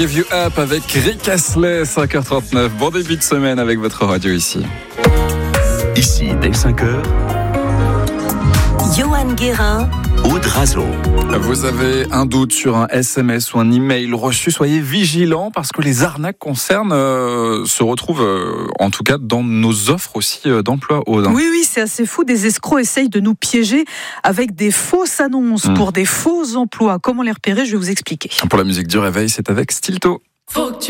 Give You Up avec Rick Astley, 5h39. Bon début de semaine avec votre radio ici. Ici, dès 5h, Johan Guérin, Aude Razo. Vous avez un doute sur un SMS ou un email reçu, soyez vigilants parce que les arnaques se retrouvent en tout cas dans nos offres aussi d'emploi, Aude. Oui, c'est assez fou. Des escrocs essayent de nous piéger avec des fausses annonces pour des faux emplois. Comment les repérer ? Je vais vous expliquer. Pour la musique du réveil, c'est avec Stilto. Faut que tu